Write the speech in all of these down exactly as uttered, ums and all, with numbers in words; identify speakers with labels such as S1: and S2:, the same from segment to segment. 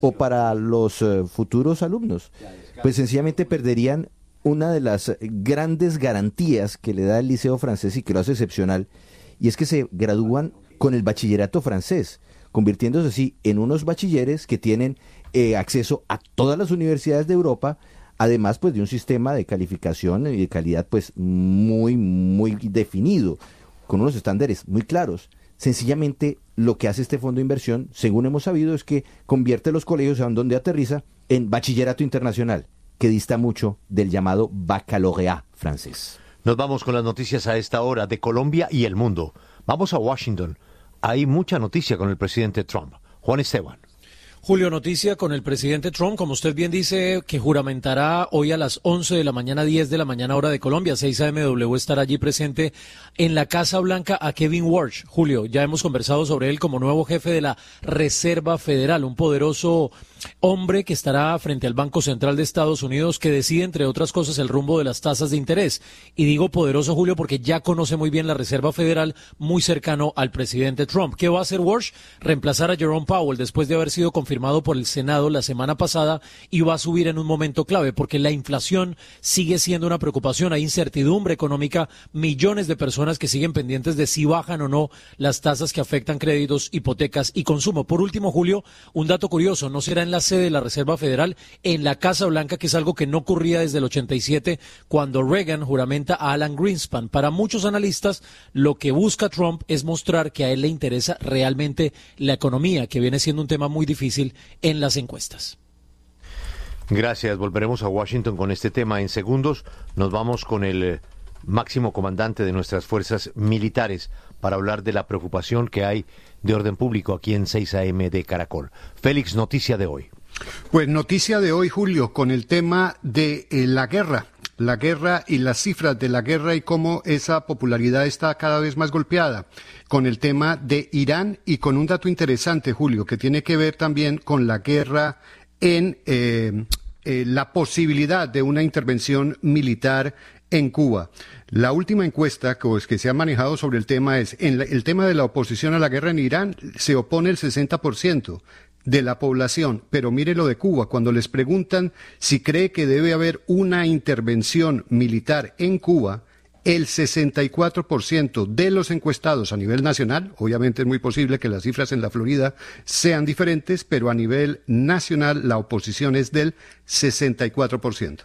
S1: o para los uh, futuros alumnos? Pues sencillamente perderían una de las grandes garantías que le da el Liceo francés y que lo hace excepcional, y es que se gradúan con el bachillerato francés, convirtiéndose así en unos bachilleres que tienen eh, acceso a todas las universidades de Europa, además pues de un sistema de calificación y de calidad pues muy, muy definido, con unos estándares muy claros. Sencillamente lo que hace este fondo de inversión, según hemos sabido, es que convierte los colegios, a donde aterriza, en bachillerato internacional, que dista mucho del llamado baccalaureat francés.
S2: Nos vamos con las noticias a esta hora de Colombia y el mundo. Vamos a Washington. Hay mucha noticia con el presidente Trump. Juan Esteban.
S3: Julio, noticia con el presidente Trump, como usted bien dice, que juramentará hoy a las once de la mañana, diez de la mañana, hora de Colombia. seis a eme W estará allí presente en la Casa Blanca a Kevin Warsh. Julio, ya hemos conversado sobre él como nuevo jefe de la Reserva Federal, un poderoso hombre que estará frente al Banco Central de Estados Unidos, que decide, entre otras cosas, el rumbo de las tasas de interés. Y digo poderoso, Julio, porque ya conoce muy bien la Reserva Federal, muy cercano al presidente Trump. ¿Qué va a hacer Warsh? Reemplazar a Jerome Powell después de haber sido confirmado firmado por el Senado la semana pasada, y va a subir en un momento clave porque la inflación sigue siendo una preocupación. Hay incertidumbre económica, millones de personas que siguen pendientes de si bajan o no las tasas que afectan créditos, hipotecas y consumo. Por último, Julio, un dato curioso, no será en la sede de la Reserva Federal, en la Casa Blanca, que es algo que no ocurría desde el ochenta y siete, cuando Reagan juramenta a Alan Greenspan. Para muchos analistas, lo que busca Trump es mostrar que a él le interesa realmente la economía, que viene siendo un tema muy difícil en las encuestas.
S2: Gracias, volveremos a Washington con este tema en segundos. Nos vamos con el eh, máximo comandante de nuestras fuerzas militares para hablar de la preocupación que hay de orden público aquí en seis a eme de Caracol. Félix, noticia de hoy.
S4: Pues noticia de hoy, Julio, con el tema de eh, la guerra. La guerra y las cifras de la guerra y cómo esa popularidad está cada vez más golpeada, con el tema de Irán y con un dato interesante, Julio, que tiene que ver también con la guerra en eh, eh, la posibilidad de una intervención militar en Cuba. La última encuesta que, pues, que se ha manejado sobre el tema es, en la, el tema de la oposición a la guerra en Irán, se opone el sesenta por ciento de la población, pero mire lo de Cuba, cuando les preguntan si cree que debe haber una intervención militar en Cuba, el sesenta y cuatro por ciento de los encuestados a nivel nacional, obviamente es muy posible que las cifras en la Florida sean diferentes, pero a nivel nacional la oposición es del sesenta y cuatro por ciento.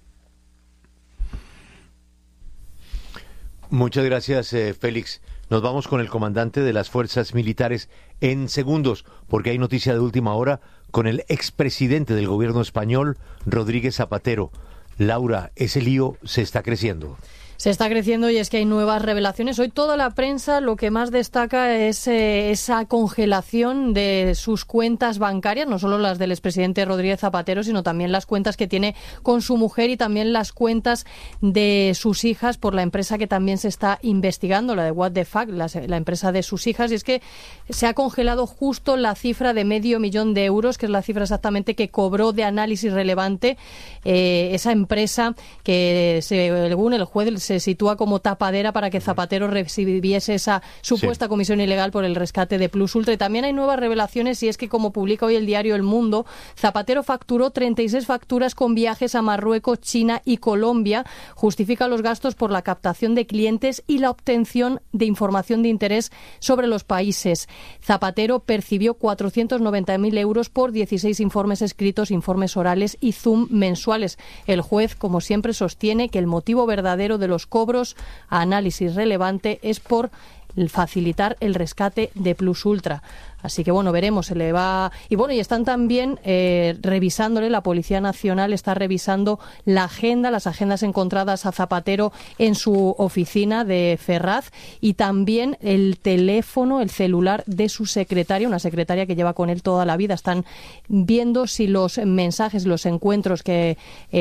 S2: Muchas gracias, eh, Félix. Nos vamos con el comandante de las fuerzas militares en segundos, porque hay noticia de última hora con el expresidente del gobierno español, Rodríguez Zapatero. Laura, ese lío se está creciendo.
S5: Se está creciendo y es que hay nuevas revelaciones. Hoy toda la prensa lo que más destaca es eh, esa congelación de sus cuentas bancarias, no solo las del expresidente Rodríguez Zapatero, sino también las cuentas que tiene con su mujer y también las cuentas de sus hijas por la empresa que también se está investigando, la de What the Fuck, la, la empresa de sus hijas. Y es que se ha congelado justo la cifra de medio millón de euros, que es la cifra exactamente que cobró de análisis relevante eh, esa empresa que, según el juez, se sitúa como tapadera para que Zapatero recibiese esa supuesta sí. comisión ilegal por el rescate de Plus Ultra. Y también hay nuevas revelaciones, y es que, como publica hoy el diario El Mundo, Zapatero facturó treinta y seis facturas con viajes a Marruecos, China y Colombia. Justifica los gastos por la captación de clientes y la obtención de información de interés sobre los países. Zapatero percibió cuatrocientos noventa mil euros por dieciséis informes escritos, informes orales y Zoom mensuales. El juez, como siempre, sostiene que el motivo verdadero de los cobros a análisis relevante es por facilitar el rescate de Plus Ultra. Así que bueno, veremos, se le va... Y bueno, y están también eh, revisándole, la Policía Nacional está revisando la agenda, las agendas encontradas a Zapatero en su oficina de Ferraz, y también el teléfono, el celular de su secretaria, una secretaria que lleva con él toda la vida. Están viendo si los mensajes, los encuentros que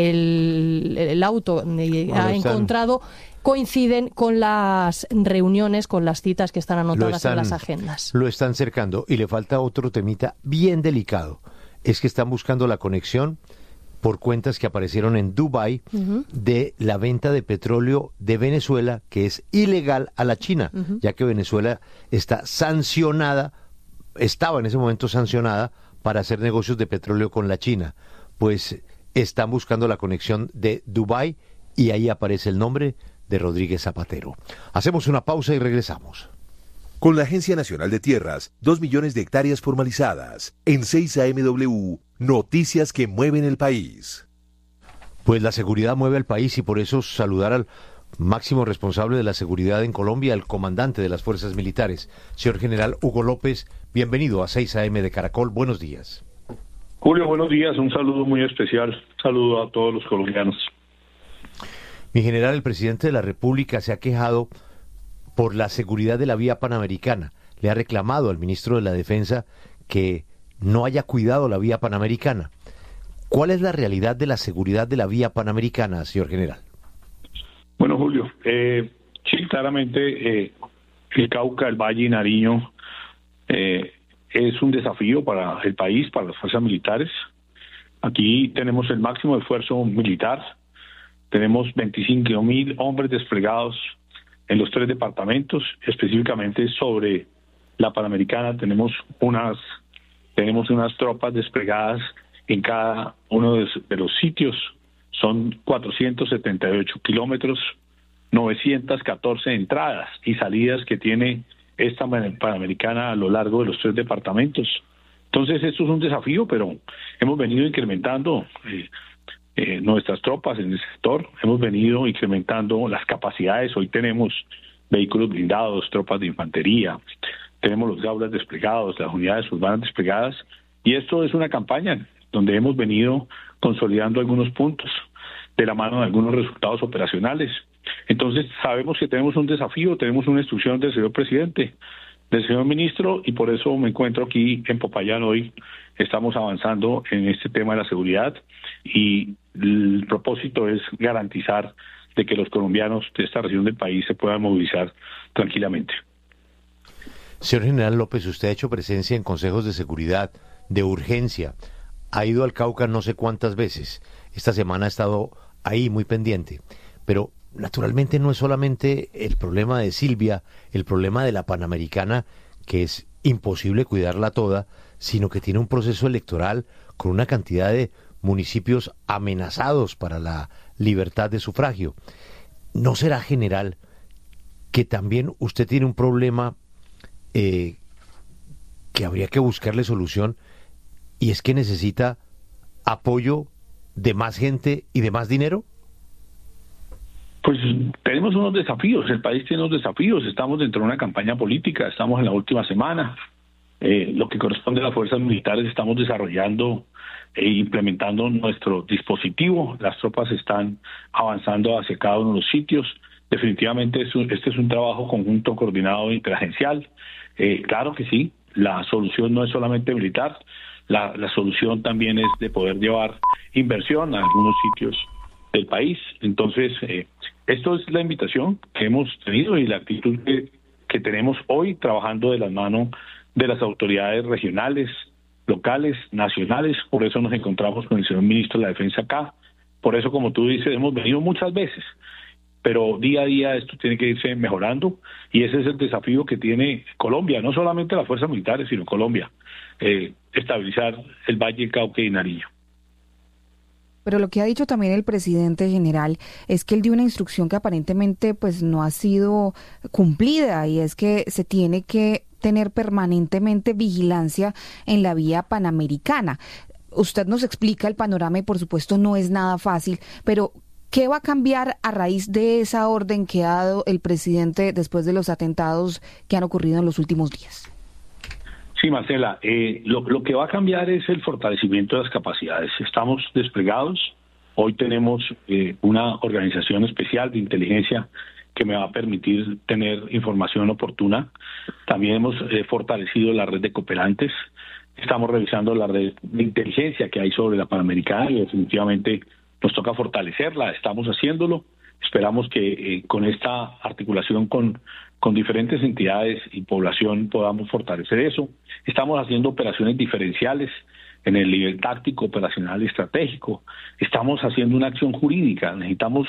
S5: el, el auto bueno, ha están... encontrado coinciden con las reuniones, con las citas que están anotadas están, en las agendas.
S2: Lo están cercando, y le falta otro temita bien delicado. Es que están buscando la conexión por cuentas que aparecieron en Dubái uh-huh. de la venta de petróleo de Venezuela, que es ilegal, a la China, uh-huh. ya que Venezuela está sancionada, estaba en ese momento sancionada para hacer negocios de petróleo con la China. Pues están buscando la conexión de Dubái y ahí aparece el nombre de Rodríguez Zapatero. Hacemos una pausa y regresamos.
S6: Con la Agencia Nacional de Tierras, dos millones de hectáreas formalizadas. En seis A M W, noticias que mueven el país.
S2: Pues la seguridad mueve al país y por eso saludar al máximo responsable de la seguridad en Colombia, el comandante de las fuerzas militares, señor general Hugo López. Bienvenido a seis A M de Caracol. Buenos días.
S7: Julio, buenos días. Un saludo muy especial. Un saludo a todos los colombianos.
S2: Mi general, el presidente de la República se ha quejado por la seguridad de la vía panamericana. Le ha reclamado al ministro de la Defensa que no haya cuidado la vía panamericana. ¿Cuál es la realidad de la seguridad de la vía panamericana, señor general?
S7: Bueno, Julio, eh, sí, claramente eh, el Cauca, el Valle y Nariño eh, es un desafío para el país, para las fuerzas militares. Aquí tenemos el máximo esfuerzo militar. Tenemos veinticinco mil hombres desplegados en los tres departamentos, específicamente sobre la Panamericana. Tenemos unas, tenemos unas tropas desplegadas en cada uno de, de los sitios. Son cuatrocientos setenta y ocho kilómetros, novecientas catorce entradas y salidas que tiene esta Panamericana a lo largo de los tres departamentos. Entonces esto es un desafío, pero hemos venido incrementando eh, eh, nuestras tropas en el sector, hemos venido incrementando las capacidades. Hoy tenemos vehículos blindados, tropas de infantería, tenemos los gaulas desplegados, las unidades urbanas desplegadas, y esto es una campaña donde hemos venido consolidando algunos puntos de la mano de algunos resultados operacionales. Entonces sabemos que tenemos un desafío, tenemos una instrucción del señor presidente, del señor ministro, y por eso me encuentro aquí en Popayán hoy. Estamos avanzando en este tema de la seguridad y el propósito es garantizar de que los colombianos de esta región del país se puedan movilizar tranquilamente.
S2: Señor general López, usted ha hecho presencia en consejos de seguridad, de urgencia, ha ido al Cauca no sé cuántas veces, esta semana ha estado ahí muy pendiente, pero naturalmente no es solamente el problema de Silvia, el problema de la Panamericana, que es imposible cuidarla toda, sino que tiene un proceso electoral con una cantidad de municipios amenazados para la libertad de sufragio. ¿No será, general, que también usted tiene un problema eh, que habría que buscarle solución, y es que necesita apoyo de más gente y de más dinero?
S7: Pues tenemos unos desafíos, el país tiene unos desafíos, estamos dentro de una campaña política, estamos en la última semana. Eh, lo que corresponde a las fuerzas militares, estamos desarrollando e implementando nuestro dispositivo, las tropas están avanzando hacia cada uno de los sitios. Definitivamente es un, este es un trabajo conjunto, coordinado, interagencial. Eh, claro que sí, la solución no es solamente militar, la, la solución también es de poder llevar inversión a algunos sitios del país. Entonces, eh, esto es la invitación que hemos tenido y la actitud que, que tenemos hoy, trabajando de la mano de las autoridades regionales, locales, nacionales. Por eso nos encontramos con el señor ministro de la Defensa acá. Por eso, como tú dices, hemos venido muchas veces, pero día a día esto tiene que irse mejorando, y ese es el desafío que tiene Colombia, no solamente las fuerzas militares, sino Colombia, eh, estabilizar el Valle, Cauca y Nariño.
S8: Pero lo que ha dicho también el presidente general es que él dio una instrucción que aparentemente pues no ha sido cumplida, y es que se tiene que tener permanentemente vigilancia en la vía panamericana. Usted nos explica el panorama y por supuesto no es nada fácil, pero ¿qué va a cambiar a raíz de esa orden que ha dado el presidente después de los atentados que han ocurrido en los últimos días?
S7: Sí, Marcela, eh, lo, lo que va a cambiar es el fortalecimiento de las capacidades. Estamos desplegados. Hoy tenemos eh, una organización especial de inteligencia que me va a permitir tener información oportuna. También hemos eh, fortalecido la red de cooperantes. Estamos revisando la red de inteligencia que hay sobre la Panamericana y definitivamente nos toca fortalecerla. Estamos haciéndolo. Esperamos que eh, con esta articulación con, con diferentes entidades y población podamos fortalecer eso. Estamos haciendo operaciones diferenciales en el nivel táctico, operacional y estratégico. Estamos haciendo una acción jurídica. Necesitamos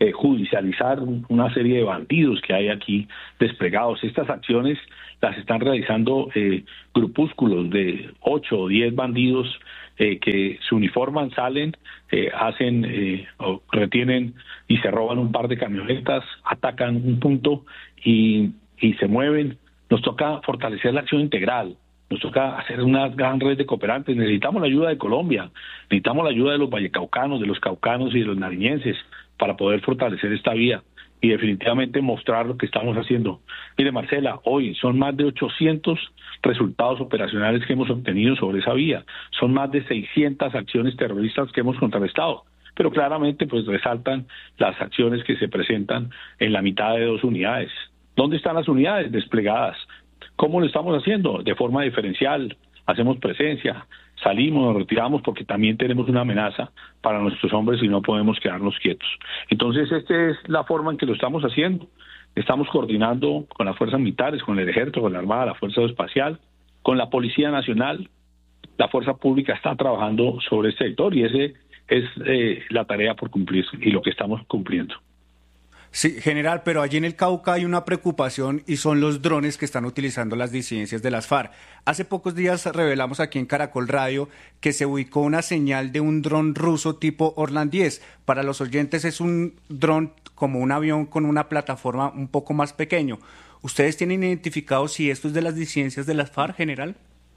S7: eh, judicializar una serie de bandidos que hay aquí desplegados. Estas acciones las están realizando eh, grupúsculos de ocho o diez bandidos eh, que se uniforman, salen, eh, hacen eh, o retienen y se roban un par de camionetas, atacan un punto y, y se mueven. Nos toca fortalecer la acción integral. Nos toca hacer una gran red de cooperantes. Necesitamos la ayuda de Colombia, necesitamos la ayuda de los vallecaucanos, de los caucanos y de los nariñenses para poder fortalecer esta vía y definitivamente mostrar lo que estamos haciendo. Mire, Marcela, hoy son más de ochocientos resultados operacionales que hemos obtenido sobre esa vía. Son más de seiscientas acciones terroristas que hemos contrarrestado. Pero claramente pues resaltan las acciones que se presentan en la mitad de dos unidades. ¿Dónde están las unidades desplegadas? ¿Cómo lo estamos haciendo? De forma diferencial, hacemos presencia, salimos, nos retiramos porque también tenemos una amenaza para nuestros hombres y no podemos quedarnos quietos. Entonces, esta es la forma en que lo estamos haciendo. Estamos coordinando con las fuerzas militares, con el ejército, con la Armada, la Fuerza Espacial, con la Policía Nacional. La Fuerza Pública está trabajando sobre este sector y ese es eh, la tarea por cumplir y lo que estamos cumpliendo.
S9: Sí, general, pero allí en el Cauca hay una preocupación y son los drones que están utilizando las disidencias de las FARC. Hace pocos días revelamos aquí en Caracol Radio que se ubicó una señal de un dron ruso tipo Orlan diez. Para los oyentes es un dron como un avión con una plataforma un poco más pequeño. ¿Ustedes tienen identificado si esto es de las disidencias de las FARC, general?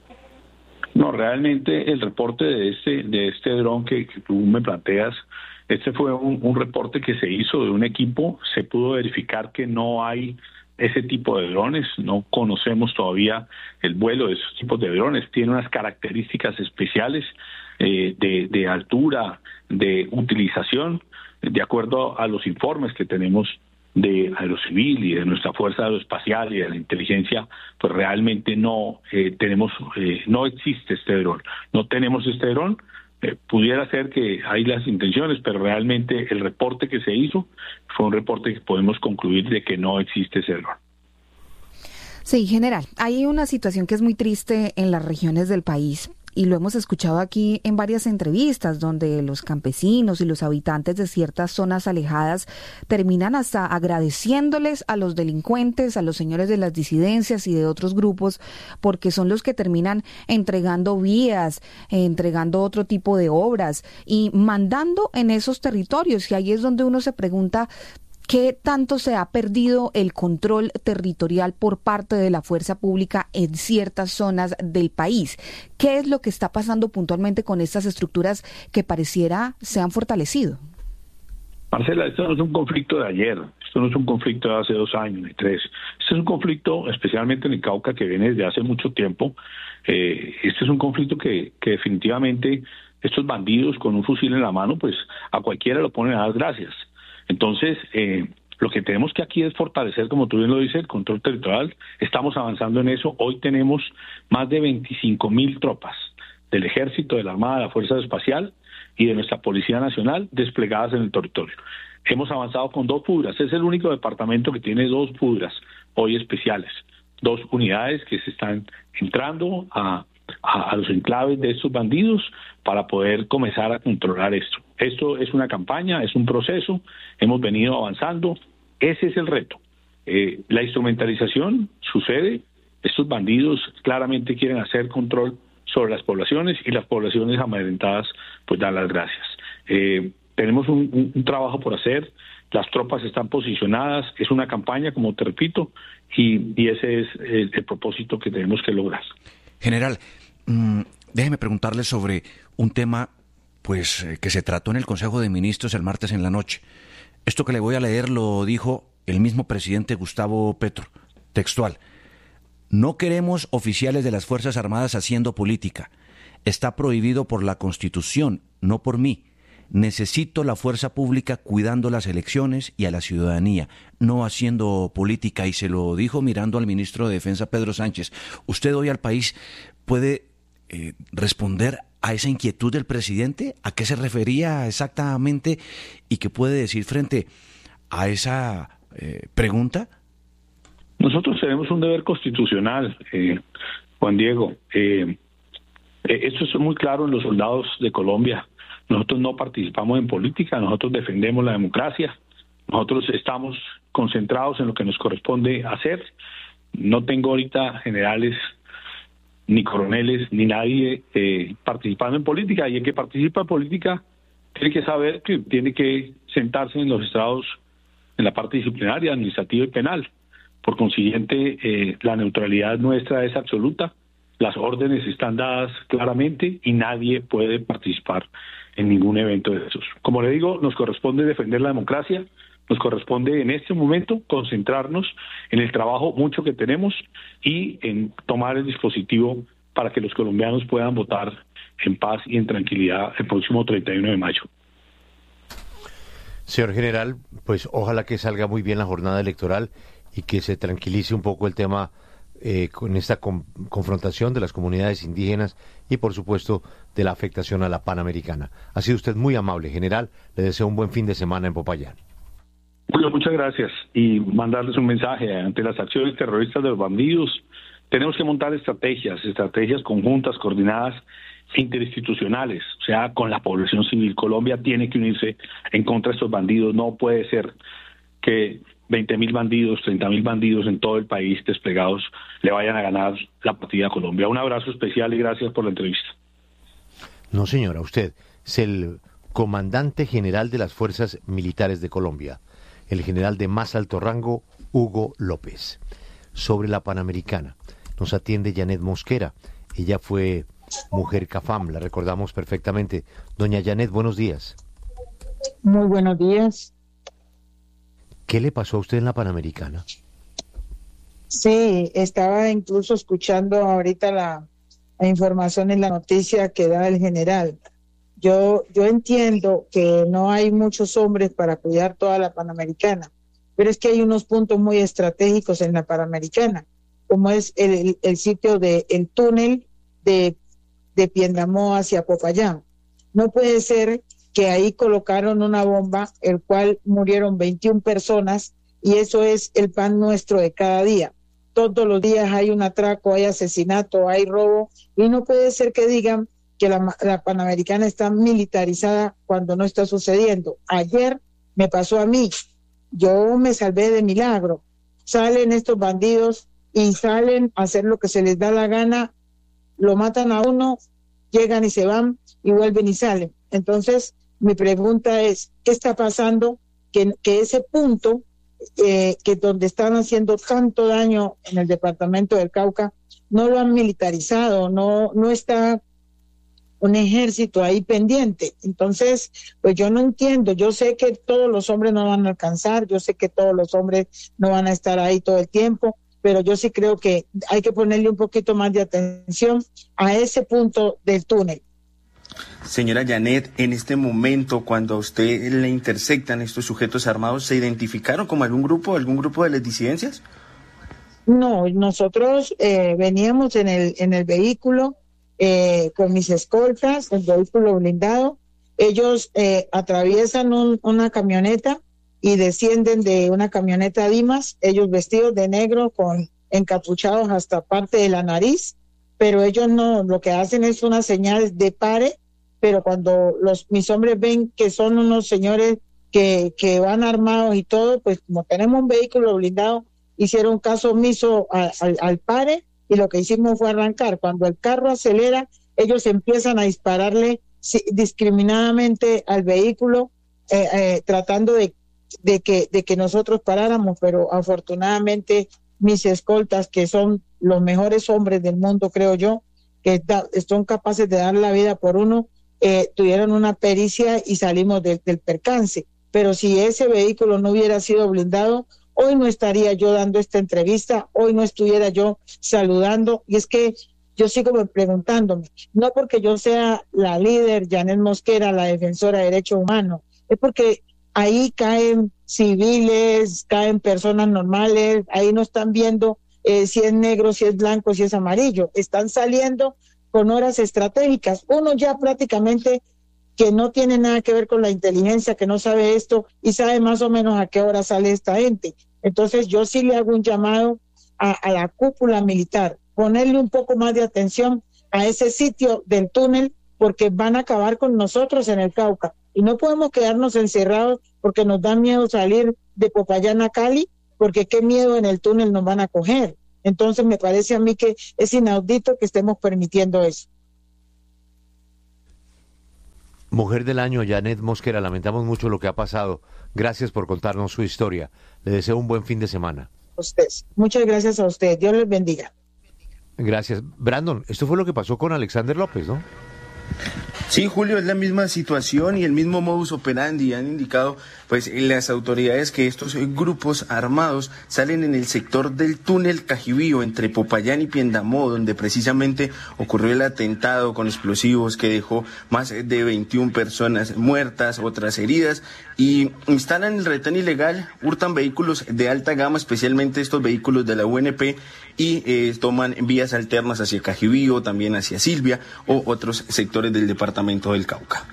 S7: No, realmente el reporte de este, de este dron que, que tú me planteas, este fue un, un reporte que se hizo de un equipo. Se pudo verificar que no hay ese tipo de drones, no conocemos todavía el vuelo de esos tipos de drones. Tiene unas características especiales eh, de, de altura, de utilización, de acuerdo a los informes que tenemos de Aerocivil y de nuestra Fuerza Aeroespacial y de la inteligencia, pues realmente no eh, tenemos, eh, no existe este dron, no tenemos este dron. Eh, pudiera ser que hay las intenciones, pero realmente el reporte que se hizo fue un reporte que podemos concluir de que no existe ese dron.
S8: Sí, general, hay una situación que es muy triste en las regiones del país. Y lo hemos escuchado aquí en varias entrevistas donde los campesinos y los habitantes de ciertas zonas alejadas terminan hasta agradeciéndoles a los delincuentes, a los señores de las disidencias y de otros grupos, porque son los que terminan entregando vías, eh, entregando otro tipo de obras y mandando en esos territorios. Y ahí es donde uno se pregunta ¿qué tanto se ha perdido el control territorial por parte de la fuerza pública en ciertas zonas del país? ¿Qué es lo que está pasando puntualmente con estas estructuras que pareciera se han fortalecido?
S7: Marcela, esto no es un conflicto de ayer, esto no es un conflicto de hace dos años ni tres. Este es un conflicto, especialmente en el Cauca, que viene desde hace mucho tiempo. Eh, este es un conflicto que, que definitivamente estos bandidos con un fusil en la mano, pues a cualquiera lo ponen a dar gracias. Entonces, eh, lo que tenemos que aquí es fortalecer, como tú bien lo dices, el control territorial. Estamos avanzando en eso. Hoy tenemos más de veinticinco mil tropas del Ejército, de la Armada, de la Fuerza Espacial y de nuestra Policía Nacional desplegadas en el territorio. Hemos avanzado con dos pudras. Es el único departamento que tiene dos pudras hoy especiales. Dos unidades que se están entrando a, a, a los enclaves de estos bandidos para poder comenzar a controlar esto. Esto es una campaña, es un proceso, hemos venido avanzando, ese es el reto. Eh, la instrumentalización sucede, estos bandidos claramente quieren hacer control sobre las poblaciones y las poblaciones amedrentadas pues dan las gracias. Eh, tenemos un, un, un trabajo por hacer, las tropas están posicionadas, es una campaña, como te repito, y, y ese es el, el propósito que tenemos que lograr.
S10: General, mmm, déjeme preguntarle sobre un tema pues eh, que se trató en el Consejo de Ministros el martes en la noche. Esto que le voy a leer lo dijo el mismo presidente Gustavo Petro, textual. No queremos oficiales de las Fuerzas Armadas haciendo política. Está prohibido por la Constitución, no por mí. Necesito la fuerza pública cuidando las elecciones y a la ciudadanía, no haciendo política. Y se lo dijo mirando al ministro de Defensa, Pedro Sánchez. ¿Usted hoy al país puede eh, responder a esa inquietud del presidente? ¿A qué se refería exactamente y qué puede decir frente a esa eh, pregunta?
S7: Nosotros tenemos un deber constitucional, eh, Juan Diego. Eh, eh, esto es muy claro en los soldados de Colombia. Nosotros no participamos en política, nosotros defendemos la democracia, Nosotros estamos concentrados en lo que nos corresponde hacer. No tengo ahorita generales, ni coroneles, ni nadie eh, participando en política. Y el que participa en política tiene que saber que tiene que sentarse en los estrados, en la parte disciplinaria, administrativa y penal. Por consiguiente, eh, la neutralidad nuestra es absoluta. Las órdenes están dadas claramente y nadie puede participar en ningún evento de esos. Como le digo, nos corresponde defender la democracia, nos corresponde en este momento concentrarnos en el trabajo mucho que tenemos y en tomar el dispositivo para que los colombianos puedan votar en paz y en tranquilidad el próximo treinta y uno de mayo.
S2: Señor general, pues ojalá que salga muy bien la jornada electoral y que se tranquilice un poco el tema eh, con esta con, confrontación de las comunidades indígenas y, por supuesto, de la afectación a la Panamericana. Ha sido usted muy amable, general. Le deseo un buen fin de semana en Popayán.
S7: Bueno, muchas gracias. Y mandarles un mensaje. Ante las acciones terroristas de los bandidos, tenemos que montar estrategias, estrategias conjuntas, coordinadas, interinstitucionales, o sea, con la población civil. Colombia tiene que unirse en contra de estos bandidos. No puede ser que veinte mil bandidos, treinta mil bandidos en todo el país desplegados le vayan a ganar la partida a Colombia. Un abrazo especial y gracias por la entrevista.
S2: No, señora, usted es el comandante general de las Fuerzas Militares de Colombia, el general de más alto rango, Hugo López. Sobre la Panamericana, nos atiende Janet Mosquera. Ella fue mujer CAFAM, la recordamos perfectamente. Doña Janet, buenos días.
S11: Muy buenos días.
S2: ¿Qué le pasó a usted en la Panamericana?
S11: Sí, estaba incluso escuchando ahorita la, la información en la noticia que da el general. Yo, yo entiendo que no hay muchos hombres para cuidar toda la Panamericana, pero es que hay unos puntos muy estratégicos en la Panamericana, como es el, el, el sitio del de, túnel de, de Piendamó hacia Popayán. No puede ser que ahí colocaron una bomba, el cual murieron veintiuna personas, y eso es el pan nuestro de cada día. Todos los días hay un atraco, hay asesinato, hay robo, y no puede ser que digan que la, la Panamericana está militarizada cuando no está sucediendo. Ayer me pasó a mí, yo me salvé de milagro. Salen estos bandidos y salen a hacer lo que se les da la gana, lo matan a uno, llegan y se van y vuelven y salen. Entonces, mi pregunta es, ¿qué está pasando? Que, que ese punto, eh, que donde están haciendo tanto daño en el departamento del Cauca, no lo han militarizado, no, no está un ejército ahí pendiente. Entonces, pues yo no entiendo. Yo sé que todos los hombres no van a alcanzar, yo sé que todos los hombres no van a estar ahí todo el tiempo, pero yo sí creo que hay que ponerle un poquito más de atención a ese punto del túnel.
S12: Señora Janet, en este momento, cuando a usted le intersectan estos sujetos armados, ¿se identificaron como algún grupo, algún grupo de las disidencias?
S11: No, nosotros eh, veníamos en el, en el vehículo eh, con mis escoltas, el vehículo blindado. Ellos eh, atraviesan un, una camioneta y descienden de una camioneta Dimas, ellos vestidos de negro, con encapuchados hasta parte de la nariz, pero ellos no, lo que hacen es una señal de pare, pero cuando los mis hombres ven que son unos señores que, que van armados y todo, pues como tenemos un vehículo blindado, hicieron caso omiso a, a, al pare, y lo que hicimos fue arrancar. Cuando el carro acelera, ellos empiezan a dispararle discriminadamente al vehículo, eh, eh, tratando de, de, que, de que nosotros paráramos, pero afortunadamente mis escoltas, que son los mejores hombres del mundo, creo yo, que da, son capaces de dar la vida por uno, eh, tuvieron una pericia y salimos de, del percance. Pero si ese vehículo no hubiera sido blindado, hoy no estaría yo dando esta entrevista, hoy no estuviera yo saludando. Y es que yo sigo preguntándome, no porque yo sea la líder, Janet Mosquera, la defensora de derechos humanos, es porque ahí caen civiles, caen personas normales, ahí no están viendo eh, si es negro, si es blanco, si es amarillo, están saliendo con horas estratégicas. Uno ya prácticamente que no tiene nada que ver con la inteligencia, que no sabe esto y sabe más o menos a qué hora sale esta gente. Entonces yo sí le hago un llamado a, a la cúpula militar, ponerle un poco más de atención a ese sitio del túnel, porque van a acabar con nosotros en el Cauca. Y no podemos quedarnos encerrados porque nos da miedo salir de Popayán a Cali, porque qué miedo en el túnel nos van a coger. Entonces me parece a mí que es inaudito que estemos permitiendo eso.
S2: Mujer del año, Janet Mosquera, lamentamos mucho lo que ha pasado. Gracias por contarnos su historia. Le deseo un buen fin de semana.
S11: Ustedes. Muchas gracias a usted. Dios les bendiga.
S2: Gracias. Brandon, esto fue lo que pasó con Alexander López, ¿no?
S12: Sí, Julio, es la misma situación y el mismo modus operandi. Han indicado pues las autoridades que estos grupos armados salen en el sector del túnel Cajibío entre Popayán y Piendamó, donde precisamente ocurrió el atentado con explosivos que dejó más de veintiuna personas muertas, otras heridas, y instalan el retén ilegal, hurtan vehículos de alta gama, especialmente estos vehículos de la U N P, y eh, toman vías alternas hacia Cajibío, también hacia Silvia o otros sectores del departamento del Cauca.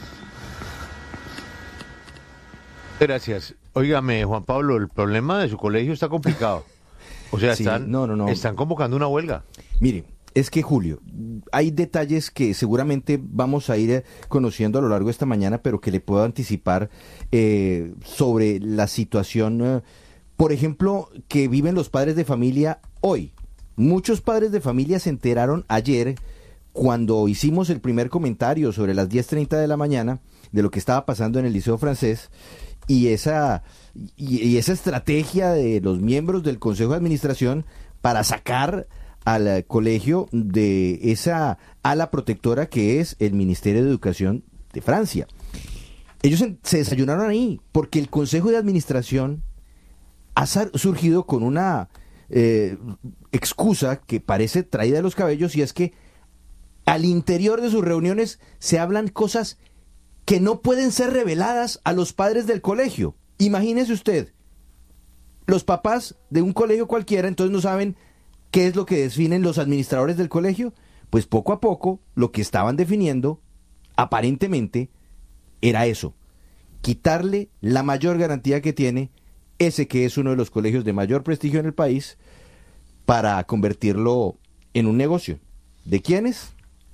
S2: Gracias. Óigame, Juan Pablo, el problema de su colegio está complicado. O sea,
S1: Sí,
S2: están,
S1: no, no, no.
S2: están convocando una huelga.
S1: Mire, es que Julio, hay detalles que seguramente vamos a ir eh, conociendo a lo largo de esta mañana, pero que le puedo anticipar eh, sobre la situación, eh, por ejemplo, que viven los padres de familia hoy. Muchos padres de familia se enteraron ayer cuando hicimos el primer comentario sobre las diez treinta de la mañana de lo que estaba pasando en el Liceo Francés y esa, y, y esa estrategia de los miembros del Consejo de Administración para sacar al eh, colegio de esa ala protectora que es el Ministerio de Educación de Francia. Ellos se, se desayunaron ahí porque el Consejo de Administración ha sar- surgido con una eh, excusa que parece traída de los cabellos, y es que al interior de sus reuniones se hablan cosas que no pueden ser reveladas a los padres del colegio. Imagínese usted, los papás de un colegio cualquiera entonces no saben qué es lo que definen los administradores del colegio. Pues poco a poco lo que estaban definiendo aparentemente era eso: quitarle la mayor garantía que tiene ese que es uno de los colegios de mayor prestigio en el país para convertirlo en un negocio. ¿De quiénes?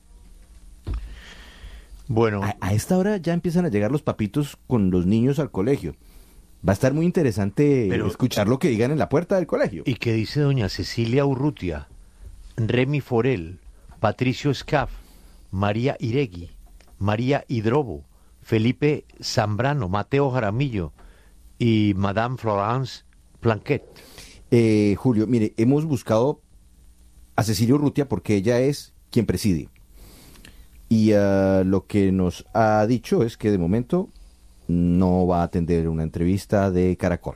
S2: Bueno,
S1: A, a esta hora ya empiezan a llegar los papitos con los niños al colegio. Va a estar muy interesante
S2: Pero-
S1: escuchar lo que digan en la puerta del colegio.
S2: ¿y qué dice doña Cecilia Urrutia, Remy Forel, Patricio Scaff, María Iregui, María Hidrobo, Felipe Zambrano, Mateo Jaramillo y Madame Florence Planquet?
S1: Eh, Julio, mire, hemos buscado a Cecilia Urrutia porque ella es quien preside. Y ah, lo que nos ha dicho es que de momento no va a atender una entrevista de Caracol.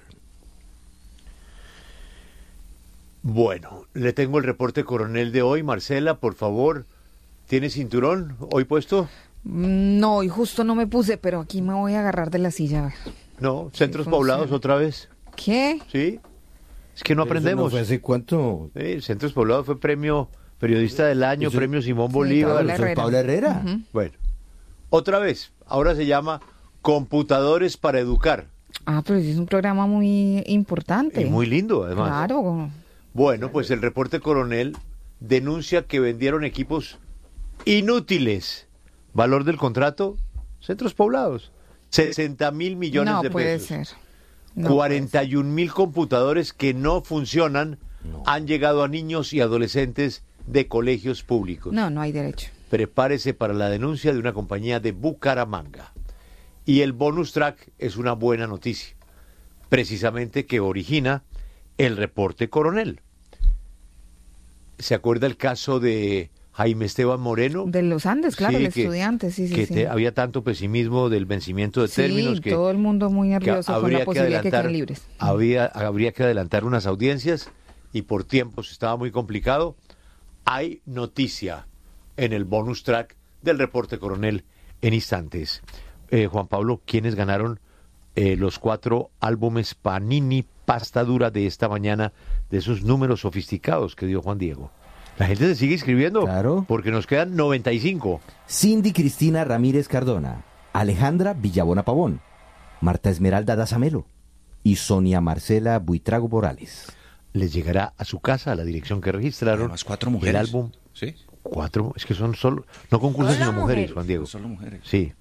S2: Bueno, le tengo el reporte coronel de hoy. Marcela, por favor, ¿tiene cinturón hoy puesto?
S8: No, y justo no me puse, pero aquí me voy a agarrar de la silla.
S2: No, centros
S8: Sí,
S2: poblados
S8: funciona.
S2: otra vez.
S8: ¿Qué?
S2: Sí, es que no aprendemos.
S1: ¿Eso no fue hace cuánto?
S2: Sí, centros poblados fue premio periodista del año,
S1: Eso-
S2: premio Simón
S8: Sí,
S2: Bolívar.
S8: Paola
S1: Eso es
S8: Herrera.
S1: Paola Herrera.
S8: Ujú.
S2: Bueno, otra vez, ahora se llama Computadores para Educar.
S8: Ah, pero sí es un programa muy importante.
S2: Y muy lindo, además.
S8: Claro.
S2: Bueno, pues el reporte coronel denuncia que vendieron equipos inútiles. Valor del contrato, centros poblados, sesenta mil millones
S8: No
S2: de
S8: puede
S2: pesos.
S8: ser. No
S2: cuarenta y un mil computadores que no funcionan han llegado a niños y adolescentes de colegios públicos.
S8: No, no hay derecho.
S2: Prepárese para la denuncia de una compañía de Bucaramanga. Y el bonus track es una buena noticia, precisamente que origina el reporte coronel. ¿Se acuerda el caso de Jaime Esteban Moreno?
S8: De los Andes, claro,
S2: Sí,
S8: el
S2: que-
S8: estudiante, sí, sí,
S2: que
S8: sí.
S2: te- había tanto pesimismo del vencimiento de
S8: Sí,
S2: términos que,
S8: todo el mundo muy
S2: que
S8: nervioso con
S2: habría
S8: la
S2: que
S8: posibilidad de que
S2: adelantar,
S8: queden libres.
S2: había, habría que adelantar unas audiencias y por tiempos estaba muy complicado. Hay noticia en el bonus track del reporte coronel en instantes. Eh, Juan Pablo, ¿quiénes ganaron eh, los cuatro álbumes Panini Pasta Dura de esta mañana, de esos números sofisticados que dio Juan Diego? La gente se sigue inscribiendo,
S1: Claro.
S2: porque nos quedan noventa y cinco.
S1: Cindy Cristina Ramírez Cardona, Alejandra Villabona Pavón, Marta Esmeralda Dazamelo y Sonia Marcela Buitrago Morales.
S2: Les llegará a su casa, a la dirección que registraron,
S10: Además, cuatro mujeres.
S2: el álbum.
S10: Sí.
S2: Cuatro, es que son solo, no concursos
S8: Solo
S2: sino mujeres,
S8: mujeres.
S2: Juan Diego.
S10: Solo mujeres.
S2: Sí.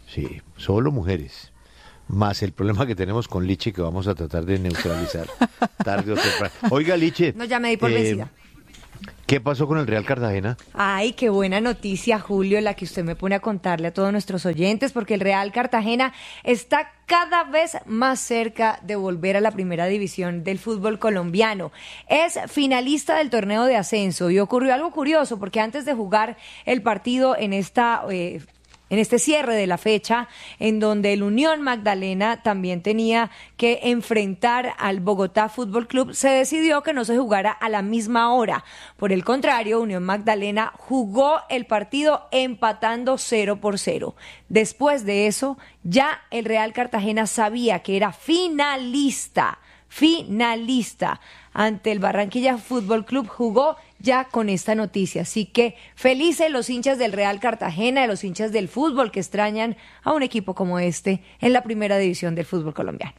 S2: Sí, solo mujeres. Más el problema que tenemos con Liche que vamos a tratar de neutralizar tarde o temprano. Oiga, Liche.
S13: No, ya me di por
S2: eh,
S13: vencida.
S2: ¿Qué pasó con el Real Cartagena?
S13: Ay, qué buena noticia, Julio, la que usted me pone a contarle a todos nuestros oyentes, porque el Real Cartagena está cada vez más cerca de volver a la primera división del fútbol colombiano. Es finalista del torneo de ascenso y ocurrió algo curioso, porque antes de jugar el partido en esta... Eh, en este cierre de la fecha, en donde el Unión Magdalena también tenía que enfrentar al Bogotá Fútbol Club, se decidió que no se jugara a la misma hora. Por el contrario, Unión Magdalena jugó el partido empatando cero por cero. Después de eso, ya el Real Cartagena sabía que era finalista, finalista ante el Barranquilla Fútbol Club, jugó ya con esta noticia. Así que felices los hinchas del Real Cartagena, los hinchas del fútbol que extrañan a un equipo como este en la primera división del fútbol colombiano.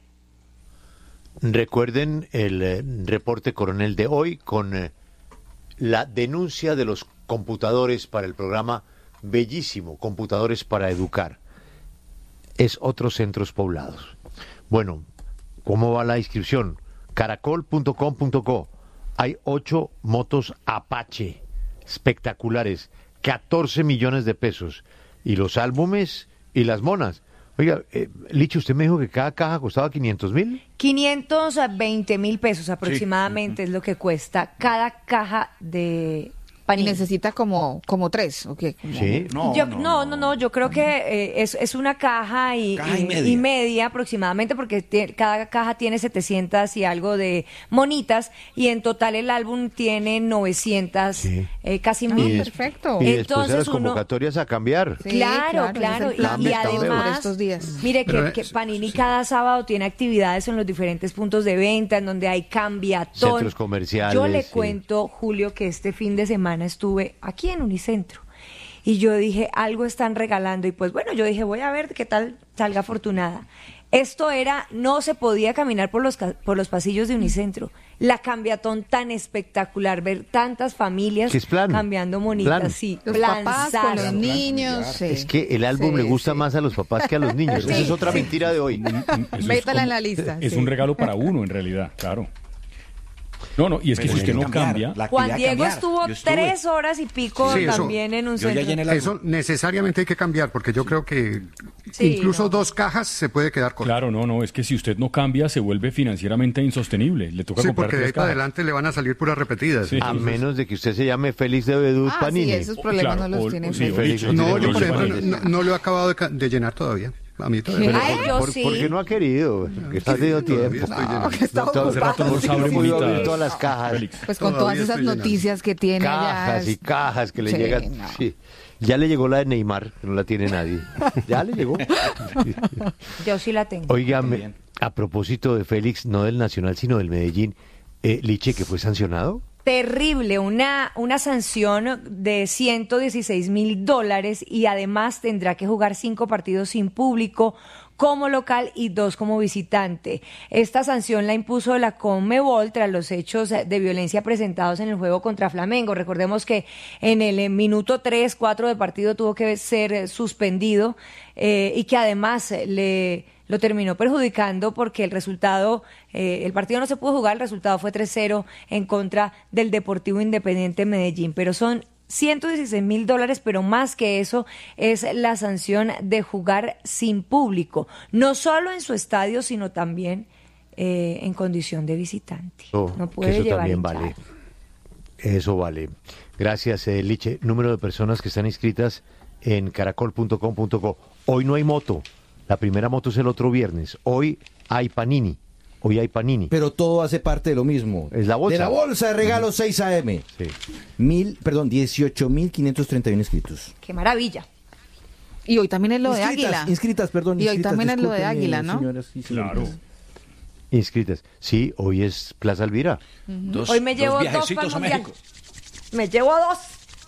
S2: Recuerden el eh, reporte coronel de hoy con eh, la denuncia de los computadores para el programa bellísimo, Computadores para Educar. Es otros centros poblados. Bueno, ¿cómo va la inscripción? caracol punto com punto co. Hay ocho motos Apache espectaculares, catorce millones de pesos. Y los álbumes y las monas. Oiga, eh, Licho, usted me dijo que cada caja costaba quinientos mil.
S13: quinientos veinte mil pesos aproximadamente, sí, es lo que cuesta cada caja de panini.
S8: Y necesita como, como tres, ¿o qué? Como...
S2: Sí.
S13: No, yo, no, no, no, no, yo creo que eh, es, es una caja, y,
S10: caja
S13: y,
S10: y, media.
S13: y media aproximadamente, porque te, cada caja tiene setecientas y algo de monitas, y en total el álbum tiene novecientas, sí, eh, casi
S8: no,
S13: mil.
S8: Perfecto.
S2: Y después
S13: Entonces
S2: de las
S13: uno...
S2: convocatorias a cambiar.
S13: Sí, claro, claro, claro. Y, y además,
S8: estos días.
S13: mire que, que Panini sí, cada sábado tiene actividades en los diferentes puntos de venta, en donde hay cambiatón.
S2: Centros comerciales.
S13: Yo le
S2: sí.
S13: cuento, Julio, que este fin de semana estuve aquí en Unicentro y yo dije, algo están regalando, y pues bueno, yo dije, voy a ver qué tal salga afortunada. Esto era, no se podía caminar por los por los pasillos de Unicentro. La cambiatón tan espectacular, ver tantas familias
S2: plan?
S13: cambiando monitas,
S2: Plan.
S13: sí,
S8: los papás con los niños. Sí.
S2: Es que el álbum sí, le gusta sí. más a los papás que a los niños. Sí, esa es otra sí. mentira de hoy.
S8: Métala en la lista.
S14: Es
S8: sí.
S14: un regalo para uno, en realidad, claro. No, no, y es que
S10: Pero
S14: si usted no
S10: cambiar,
S14: cambia...
S13: Juan Diego estuvo tres horas y pico sí, también eso, en un centro.
S4: Eso necesariamente hay que cambiar, porque yo creo que sí, incluso no. dos cajas se puede quedar con.
S14: Claro, no, no, es que si usted no cambia se vuelve financieramente insostenible. Le toca
S4: sí,
S14: comprar
S4: porque de ahí para adelante le van a salir puras repetidas.
S2: Sí. A menos de que usted se llame Félix de Bedut
S8: ah,
S2: Panini.
S8: Sí, esos problemas claro, no los o, tienen.
S2: Sí, Félix,
S4: no, yo por ejemplo no, no lo he acabado de, de llenar todavía. A mí todavía.
S13: Pero, Ay, yo
S2: por,
S13: sí.
S2: ¿Por qué no ha querido? Que está tenido tiempo.
S8: No, que está
S2: todo el rato
S14: no sabe bonitas.
S2: todas las cajas.
S14: Félix.
S8: Pues con todas esas noticias que tiene.
S2: Cajas
S8: ya...
S2: y cajas que le
S8: sí,
S2: llegan.
S8: No.
S2: Sí. Ya le llegó la de Neymar, que no la tiene nadie. Ya le llegó.
S13: Yo sí la tengo.
S2: Óigame, a propósito de Félix, no del Nacional, sino del Medellín, eh, Liche, que fue sancionado.
S13: Terrible, una, una sanción de ciento dieciséis mil dólares, y además tendrá que jugar cinco partidos sin público como local y dos como visitante. Esta sanción la impuso la Conmebol tras los hechos de violencia presentados en el juego contra Flamengo. Recordemos que en el minuto tres, cuatro de partido tuvo que ser suspendido eh, y que además le... lo terminó perjudicando porque el resultado, eh, el partido no se pudo jugar, el resultado fue tres cero en contra del Deportivo Independiente Medellín, pero son ciento dieciséis mil dólares, pero más que eso es la sanción de jugar sin público, no solo en su estadio, sino también eh, en condición de visitante.
S2: Oh,
S13: no puede
S2: eso
S13: llevar
S2: también vale. Eso vale. Gracias, eh, Liche. Número de personas que están inscritas en caracol punto com punto co. Hoy no hay moto. La primera moto es el otro viernes. Hoy hay Panini. Hoy hay Panini.
S1: Pero todo hace parte de lo mismo.
S2: Es la bolsa.
S1: De la bolsa de regalos seis A M.
S2: Sí.
S1: Mil, perdón, dieciocho mil quinientos treinta y uno inscritos.
S13: ¡Qué maravilla!
S8: Y hoy también es lo
S1: inscritas,
S8: de Águila.
S1: Inscritas, perdón.
S8: Y hoy
S1: inscritas,
S8: también es lo de Águila, ¿no?
S1: Señoras y señores.
S14: Claro.
S2: Inscritas. Sí, hoy es Plaza Elvira.
S13: Uh-huh.
S10: Dos,
S13: hoy me llevo
S10: dos
S13: dos para el
S10: a
S13: mundial.
S10: México.
S13: Me llevo dos.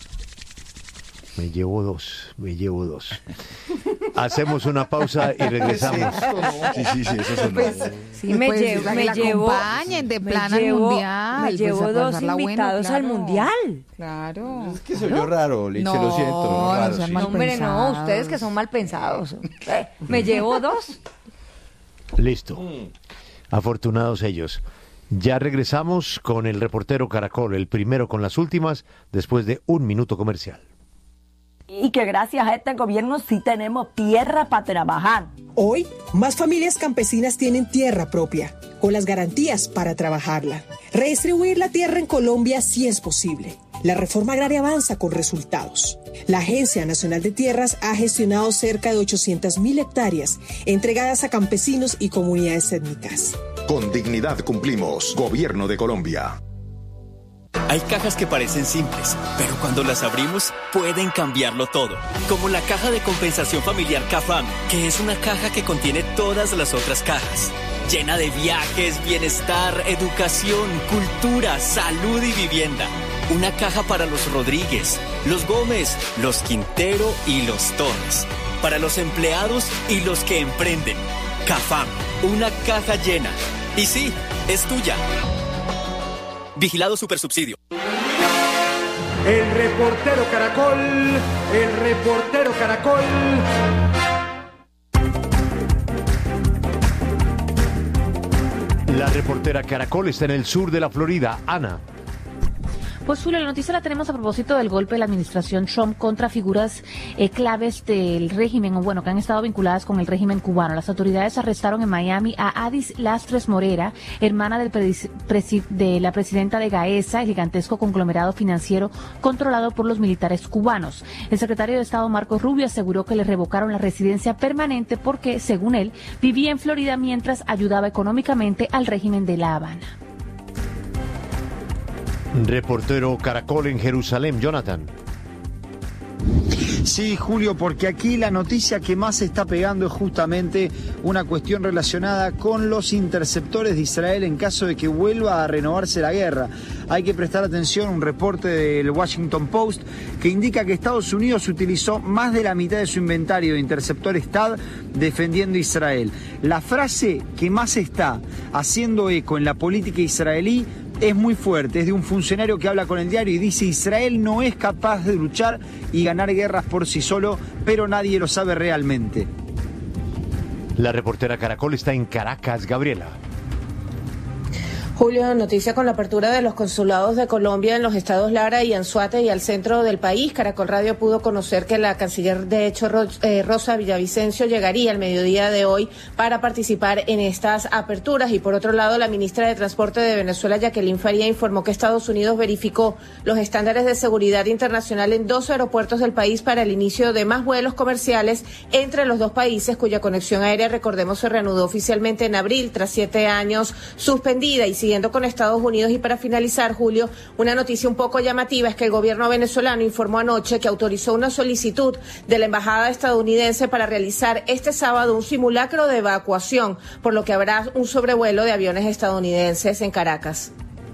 S2: Me llevo dos, me llevo dos. Hacemos una pausa y regresamos.
S10: Sí, sí, sí, eso es
S8: pues,
S13: sí, me
S8: pues,
S13: llevo,
S8: la
S13: me
S8: la
S13: llevo,
S8: acompañen de
S13: me
S8: plan al
S13: llevo,
S8: mundial.
S13: me llevo
S8: pues,
S13: dos
S8: pasarla
S13: invitados
S8: bueno, claro.
S13: al mundial.
S8: Claro.
S1: Es que se oyó raro, Lich,
S8: no,
S1: lo siento. Raro,
S8: no sean
S1: sí.
S8: mal
S13: Hombre,
S8: pensados.
S13: no, ustedes que son mal pensados. Eh, ¿Me llevo dos?
S2: Listo. Afortunados ellos. Ya regresamos con el reportero Caracol, el primero con las últimas, después de un minuto comercial.
S15: Y que gracias a este gobierno sí tenemos tierra para trabajar.
S16: Hoy, más familias campesinas tienen tierra propia, con las garantías para trabajarla. Redistribuir la tierra en Colombia sí es posible. La reforma agraria avanza con resultados. La Agencia Nacional de Tierras ha gestionado cerca de ochocientas mil hectáreas entregadas a campesinos y comunidades étnicas.
S17: Con dignidad cumplimos. Gobierno de Colombia.
S18: Hay cajas que parecen simples, pero cuando las abrimos pueden cambiarlo todo. Como la caja de compensación familiar CAFAM, que es una caja que contiene todas las otras cajas. Llena de viajes, bienestar, educación, cultura, salud y vivienda. Una caja para los Rodríguez, los Gómez, los Quintero y los Torres. Para los empleados y los que emprenden. CAFAM, una caja llena. Y sí, es tuya. Vigilado Supersubsidio.
S19: El reportero Caracol, el reportero Caracol.
S2: La reportera Caracol está en el sur de la Florida. Ana.
S20: Pues Julio, la noticia la tenemos a propósito del golpe de la administración Trump contra figuras eh, claves del régimen, o bueno, que han estado vinculadas con el régimen cubano. Las autoridades arrestaron en Miami a Adis Lastres Morera, hermana del presi- presi- de la presidenta de Gaesa, el gigantesco conglomerado financiero controlado por los militares cubanos. El secretario de Estado Marco Rubio aseguró que le revocaron la residencia permanente porque, según él, vivía en Florida mientras ayudaba económicamente al régimen de La Habana.
S2: Reportero Caracol en Jerusalén, Jonathan.
S21: Sí, Julio, porque aquí la noticia que más se está pegando es justamente una cuestión relacionada con los interceptores de Israel en caso de que vuelva a renovarse la guerra. Hay que prestar atención a un reporte del Washington Post que indica que Estados Unidos utilizó más de la mitad de su inventario de interceptores T A D defendiendo a Israel. La frase que más está haciendo eco en la política israelí es muy fuerte, es de un funcionario que habla con el diario y dice: Israel no es capaz de luchar y ganar guerras por sí solo, pero nadie lo sabe realmente.
S2: La reportera Caracol está en Caracas, Gabriela.
S22: Julio, noticia con la apertura de los consulados de Colombia en los estados Lara y Anzoátegui y al centro del país. Caracol Radio pudo conocer que la canciller de hecho Rosa Villavicencio llegaría al mediodía de hoy para participar en estas aperturas. Y por otro lado, la ministra de Transporte de Venezuela, Jacqueline Faría, informó que Estados Unidos verificó los estándares de seguridad internacional en dos aeropuertos del país para el inicio de más vuelos comerciales entre los dos países, cuya conexión aérea, recordemos, se reanudó oficialmente en abril tras siete años suspendida. Y siguiendo con Estados Unidos, y para finalizar, Julio, una noticia un poco llamativa es que el gobierno venezolano informó anoche que autorizó una solicitud de la embajada estadounidense para realizar este sábado un simulacro de evacuación, por lo que habrá un sobrevuelo de aviones estadounidenses en Caracas.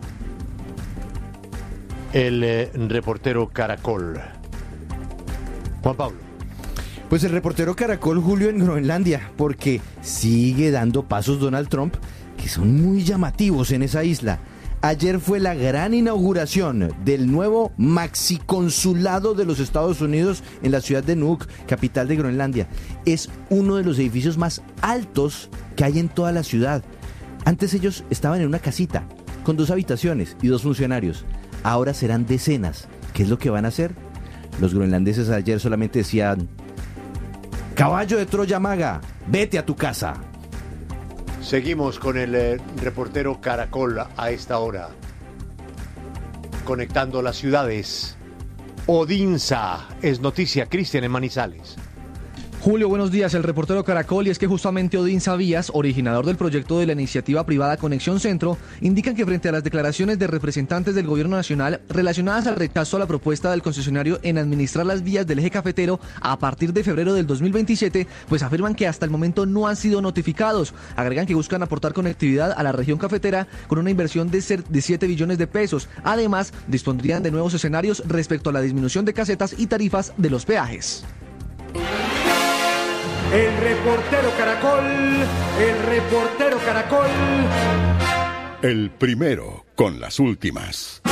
S2: El eh, reportero Caracol. Juan Pablo.
S1: Pues el reportero Caracol, Julio, en Groenlandia, porque sigue dando pasos Donald Trump que son muy llamativos en esa isla. Ayer fue la gran inauguración del nuevo maxiconsulado de los Estados Unidos en la ciudad de Nuuk, capital de Groenlandia. Es uno de los edificios más altos que hay en toda la ciudad. Antes ellos estaban en una casita con dos habitaciones y dos funcionarios. Ahora serán decenas. ¿Qué es lo que van a hacer? Los groenlandeses ayer solamente decían: caballo de Troya maga, vete a tu casa.
S2: Seguimos con el eh, reportero Caracol a esta hora, conectando las ciudades. Odinsa es noticia, Cristian en Manizales.
S23: Julio, buenos días. El reportero Caracol, y es que justamente Odinsa Vías, originador del proyecto de la iniciativa privada Conexión Centro, indican que frente a las declaraciones de representantes del gobierno nacional relacionadas al rechazo a la propuesta del concesionario en administrar las vías del eje cafetero a partir de febrero del dos mil veintisiete, pues afirman que hasta el momento no han sido notificados. Agregan que buscan aportar conectividad a la región cafetera con una inversión de siete billones de pesos. Además, dispondrían de nuevos escenarios respecto a la disminución de casetas y tarifas de los peajes.
S19: El reportero Caracol, el reportero Caracol.
S17: El primero con las últimas.